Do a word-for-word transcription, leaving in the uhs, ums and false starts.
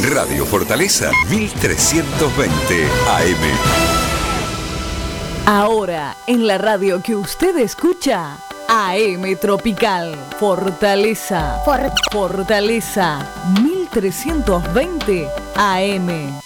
Radio Fortaleza mil trescientos veinte A M. Ahora, en la radio que usted escucha, A M Tropical, Fortaleza, For- Fortaleza, mil trescientos veinte A M.